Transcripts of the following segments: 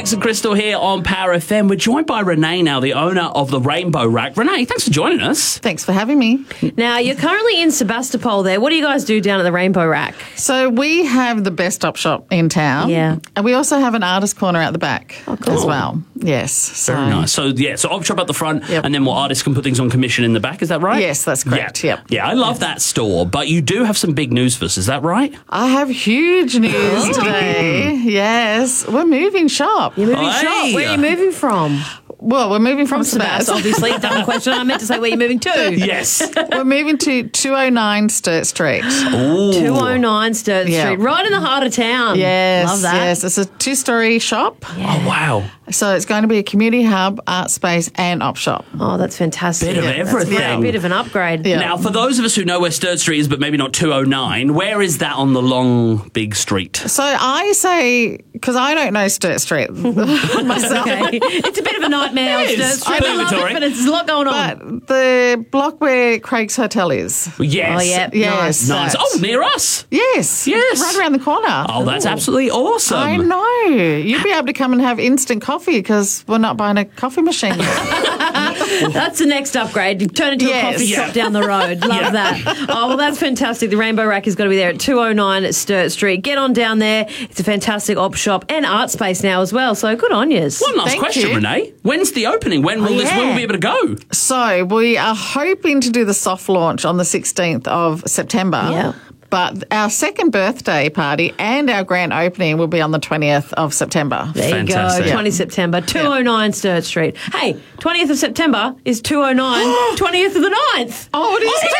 Alex and Crystal here on Power FM. We're joined by Renee now, the owner of the Rainbow Rack. Renee, thanks for joining us. Thanks for having me. Now, you're currently in Sebastopol there. What do you guys do down at the Rainbow Rack? So we have the best op shop in town. Yeah. And we also have an artist corner out the back as well. Yes. So. Very nice. So op shop at the front, Yep. and then artists can put things on commission in the back. Is that right? Yes, that's correct. Yeah. Yep. Yeah, I love that store. But you do have some big news for us. Is that right? I have huge news today. Yes. We're moving shop. You're moving Hey. shop. Where are you moving from? Well, we're moving from Sebast, Sebast. obviously. Dumb question. I meant to say where you're moving to. Yes. We're moving to 209 Sturt Street. Ooh. 209 Sturt Yeah. Street, right in the heart of town. Yes. Love that. Yes. It's a 2-story shop. Oh, wow. So it's going to be a community hub, art space, and op shop. Oh, that's fantastic. Bit of everything. Yeah, a bit of an upgrade. Yeah. Now, for those of us who know where Sturt Street is, but maybe not 209, where is that on the long, big street? So I say, because I don't know Sturt Street myself. Okay. It's a bit of a nightmare on It is. Sturt Street. I know, I love Victoria. it, but there's a lot going on. But the block where Craig's Hotel is. Yes. Oh, yeah. Yes. Nice. that. Oh, near us. Yes. Yes. Right around the corner. Oh, that's absolutely awesome. I know. You'd be able to come and have instant coffee because we're not buying a coffee machine yet. That's the next upgrade. You turn into a Yes. coffee Yeah. shop down the road. Love that. Oh, well, that's fantastic. The Rainbow Rack is going to be there at 209 Sturt Street. Get on down there. It's a fantastic op shop and art space now as well. So good on yous. One last Thank question, you. Renee. When's the opening? When will yeah. when will we be able to go? So we are hoping to do the soft launch on the 16th of September. Yeah. But our second birthday party and our grand opening will be on the 20th of September. There Fantastic. you go. 20 September, 209 Sturt Street. Hey, 20th of September is 209, 20th of the 9th. Oh, it is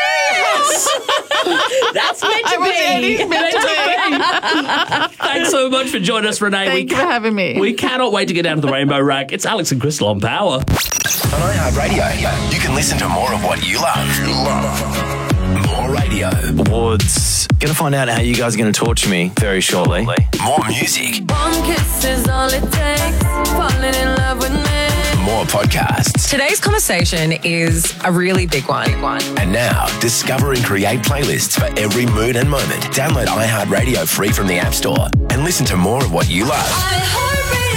That's meant to I was- it be. is meant to be. Thanks so much for joining us, Renee. Thank you for having me. We cannot wait to get down to the Rainbow Rack. It's Alex and Crystal on Power. On iHeartRadio, you can listen to more of what you love. More radio. Awards. Gonna find out how you guys are going to torture me very shortly. More music. One kiss is all it takes. Falling in love with me. More podcasts. Today's conversation is a really big one. And now, discover and create playlists for every mood and moment. Download iHeartRadio free from the App Store and listen to more of what you love.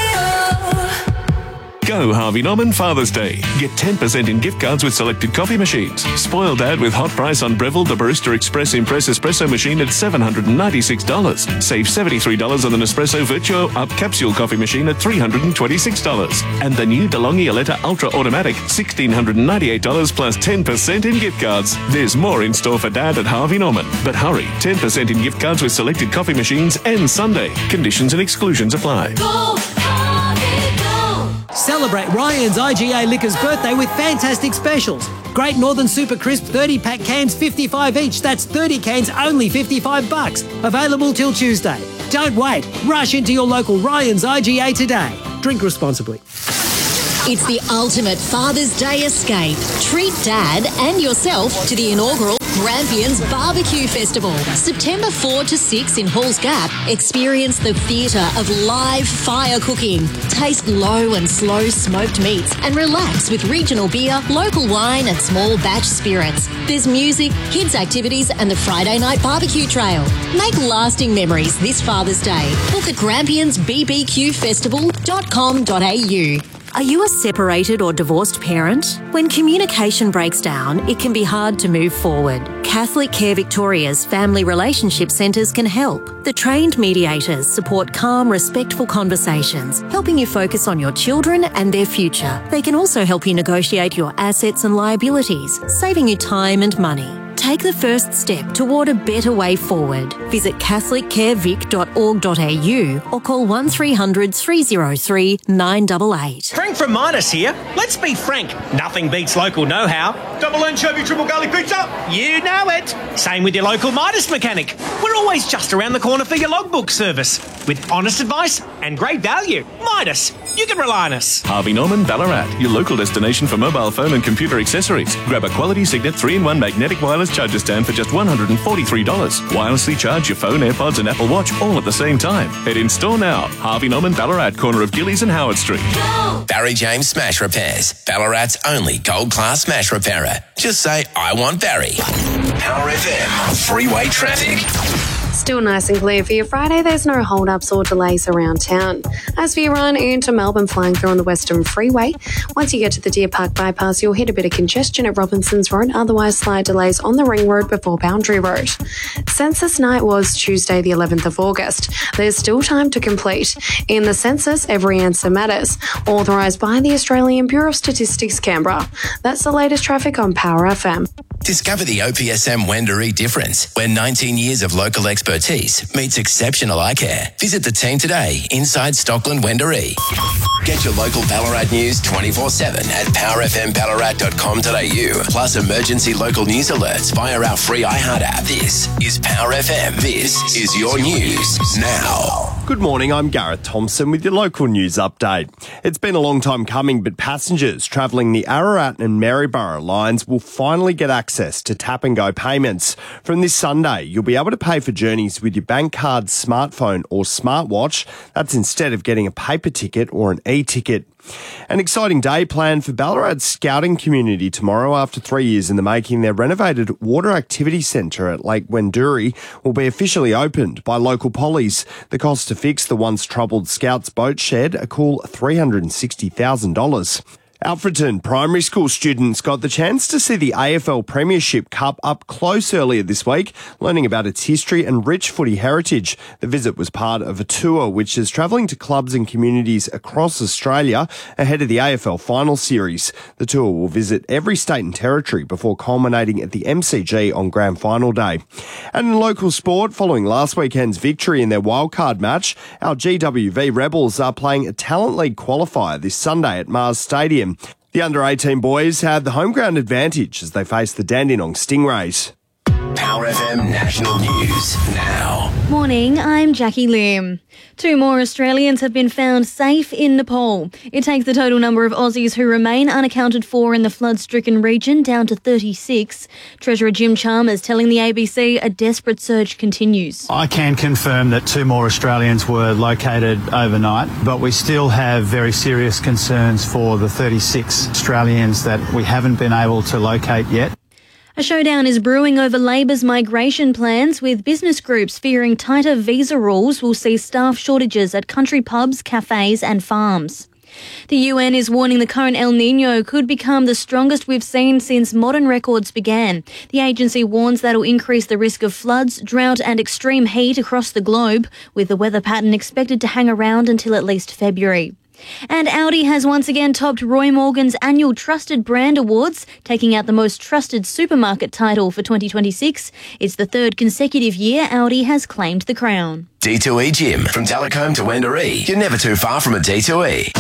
Go Harvey Norman Father's Day. Get 10% in gift cards with selected coffee machines. Spoil Dad with hot price on Breville the Barista Express Impress Espresso machine at $796. Save $73 on the Nespresso Virtuo Up Capsule coffee machine at $326. And the new DeLonghi Aletta Ultra Automatic, $1,698 plus 10% in gift cards. There's more in store for Dad at Harvey Norman. But hurry, 10% in gift cards with selected coffee machines and Sunday. Conditions and exclusions apply. Celebrate Ryan's IGA Liquors birthday with fantastic specials. Great Northern Super Crisp 30-pack cans, 55 each. That's 30 cans, only $55. Available till Tuesday. Don't wait. Rush into your local Ryan's IGA today. Drink responsibly. It's the ultimate Father's Day escape. Treat Dad and yourself to the inaugural Grampians Barbecue Festival. September 4 to 6 in Halls Gap. Experience the theatre of live fire cooking. Taste low and slow smoked meats and relax with regional beer, local wine and small batch spirits. There's music, kids activities and the Friday night barbecue trail. Make lasting memories this Father's Day. Book at grampiansbbqfestival.com.au. Are you a separated or divorced parent? When communication breaks down, it can be hard to move forward. Catholic Care Victoria's Family Relationship Centres can help. The trained mediators support calm, respectful conversations, helping you focus on your children and their future. They can also help you negotiate your assets and liabilities, saving you time and money. Take the first step toward a better way forward. Visit catholiccarevic.org.au or call 1300 303 988. Frank from Midas here. Let's be frank, nothing beats local know-how. Double anchovy, triple garlic pizza. You know it. Same with your local Midas mechanic. We're always just around the corner for your logbook service. With honest advice and great value. Midas, you can rely on us. Harvey Norman Ballarat, your local destination for mobile phone and computer accessories. Grab a quality Signet 3-in-1 magnetic wireless charger stand for just $143. Wirelessly charge your phone, AirPods and Apple Watch all at the same time. Head in store now. Harvey Norman Ballarat, corner of Gillies and Howard Street. Barry James Smash Repairs. Ballarat's only gold-class smash repairer. Just say, I want Barry. Power FM. Freeway traffic. Still nice and clear for your Friday. There's no hold-ups or delays around town. As for your run into Melbourne, flying through on the Western Freeway, once you get to the Deer Park bypass, you'll hit a bit of congestion at Robinsons Road. Otherwise, slight delays on the Ring Road before Boundary Road. Census night was Tuesday, the 11th of August. There's still time to complete. In the census, every answer matters. Authorised by the Australian Bureau of Statistics, Canberra. That's the latest traffic on Power FM. Discover the OPSM Wendouree difference, where 19 years of local expertise meets exceptional eye care. Visit the team today inside Stockland Wendouree. Get your local Ballarat news 24/7 at powerfmballarat.com.au. Plus emergency local news alerts via our free iHeart app. This is Power FM. This is your news now. Good morning, I'm Gareth Thompson with your local news update. It's been a long time coming, but passengers travelling the Ararat and Maryborough lines will finally get access to tap and go payments. From this Sunday, you'll be able to pay for journeys with your bank card, smartphone or smartwatch. That's instead of getting a paper ticket or an e-ticket. An exciting day planned for Ballarat's scouting community tomorrow. After 3 years in the making, their renovated water activity centre at Lake Wendouree will be officially opened by local pollies. The cost to fix the once troubled Scouts boat shed, a cool $360,000. Alfredton Primary School students got the chance to see the AFL Premiership Cup up close earlier this week, learning about its history and rich footy heritage. The visit was part of a tour which is travelling to clubs and communities across Australia ahead of the AFL Final Series. The tour will visit every state and territory before culminating at the MCG on Grand Final Day. And in local sport, following last weekend's victory in their wildcard match, our GWV Rebels are playing a Talent League qualifier this Sunday at Mars Stadium. The under-18 boys had the home ground advantage as they face the Dandenong Stingrays. Power FM National News now. Morning, I'm Jackie Lim. 2 more Australians have been found safe in Nepal. It takes the total number of Aussies who remain unaccounted for in the flood-stricken region down to 36. Treasurer Jim Chalmers telling the ABC a desperate search continues. I can confirm that 2 more Australians were located overnight, but we still have very serious concerns for the 36 Australians that we haven't been able to locate yet. A showdown is brewing over Labor's migration plans, with business groups fearing tighter visa rules will see staff shortages at country pubs, cafes and farms. The UN is warning the current El Niño could become the strongest we've seen since modern records began. The agency warns that will increase the risk of floods, drought and extreme heat across the globe, with the weather pattern expected to hang around until at least February. And Audi has once again topped Roy Morgan's annual Trusted Brand Awards, taking out the most trusted supermarket title for 2026. It's the 3rd consecutive year Audi has claimed the crown. D2E Gym. From Telecombe to Wendouree. You're never too far from a D2E.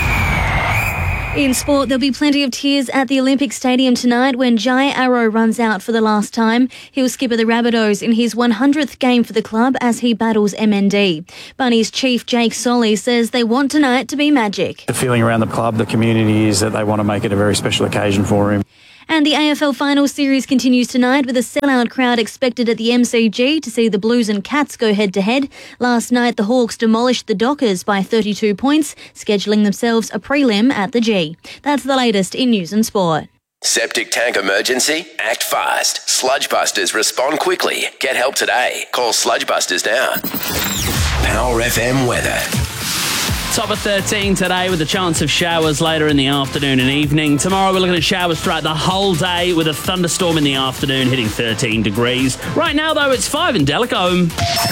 In sport, there'll be plenty of tears at the Olympic Stadium tonight when Jai Arrow runs out for the last time. He'll skipper the Rabbitohs in his 100th game for the club as he battles MND. Bunnies chief Jake Solly says they want tonight to be magic. The feeling around the club, the community, is that they want to make it a very special occasion for him. And the AFL Final Series continues tonight with a sellout crowd expected at the MCG to see the Blues and Cats go head-to-head. Last night, the Hawks demolished the Dockers by 32 points, scheduling themselves a prelim at the G. That's the latest in news and sport. Septic tank emergency? Act fast. Sludge Busters respond quickly. Get help today. Call Sludge Busters now. Power FM weather. Top of 13 today with a chance of showers later in the afternoon and evening. Tomorrow we're looking at showers throughout the whole day with a thunderstorm in the afternoon hitting 13 degrees. Right now, though, it's 5 in Delacombe.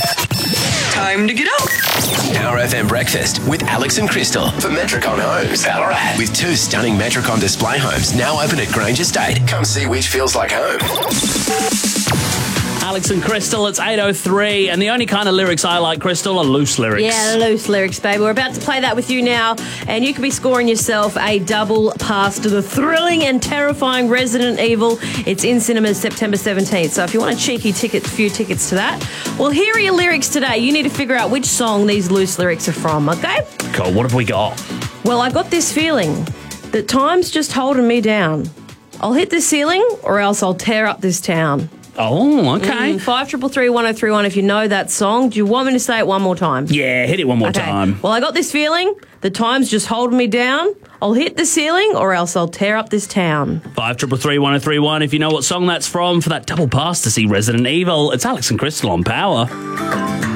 Time to get up. Power FM breakfast with Alex and Crystal for Metricon Homes, Ballarat. With 2 stunning Metricon display homes now open at Grange Estate. Come see which feels like home. Alex and Crystal, it's 8:03, and the only kind of lyrics I like, Crystal, are loose lyrics. Yeah, loose lyrics, baby. We're about to play that with you now, and you could be scoring yourself a double pass to the thrilling and terrifying Resident Evil. It's in cinemas September 17th, so if you want a cheeky few tickets to that, well, here are your lyrics today. You need to figure out which song these loose lyrics are from, okay? Cool, what have we got? Well, I got this feeling that time's just holding me down. I'll hit the ceiling or else I'll tear up this town. Oh, okay. 533-1031 if you know that song. Do you want me to say it one more time? Yeah, hit it one more time. Well, I got this feeling the time's just holding me down. I'll hit the ceiling or else I'll tear up this town. 5333 1031 if you know what song that's from for that double pass to see Resident Evil. It's Alex and Crystal on Power.